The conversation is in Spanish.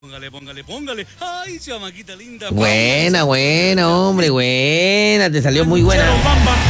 Póngale, póngale, póngale. Ay, chamaquita linda. Buena, buena, hombre, buena. Te salió muy buena. Bam, bam,